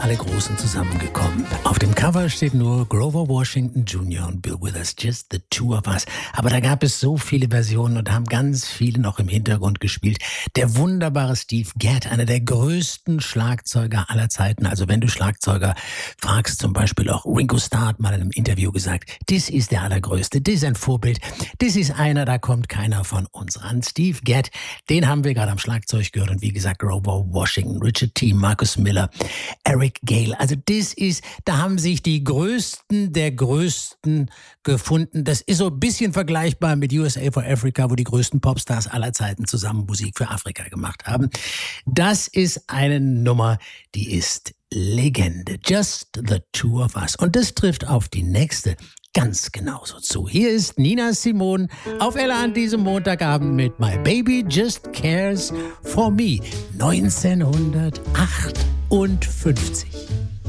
alle Großen zusammengekommen. Auf dem Cover steht nur Grover Washington Jr. und Bill Withers, just the two of us. Aber da gab es so viele Versionen und haben ganz viele noch im Hintergrund gespielt. Der wunderbare Steve Gadd, einer der größten Schlagzeuger aller Zeiten. Also wenn du Schlagzeuger fragst, zum Beispiel auch Ringo Starr hat mal in einem Interview gesagt, das ist der Allergrößte, das ist ein Vorbild, das ist einer, da kommt keiner von uns ran. Steve Gadd, den haben wir gerade am Schlagzeug gehört und wie gesagt Grover Washington, Richard T., Marcus Miller, Eric Gale. Also da haben sich die Größten der Größten gefunden. Das ist so ein bisschen vergleichbar mit USA for Africa, wo die größten Popstars aller Zeiten zusammen Musik für Afrika gemacht haben. Das ist eine Nummer, die ist Legende. Just the two of us. Und das trifft auf die nächste ganz genauso zu. Hier ist Nina Simone auf Ella an diesem Montagabend mit My Baby Just Cares for Me 1958.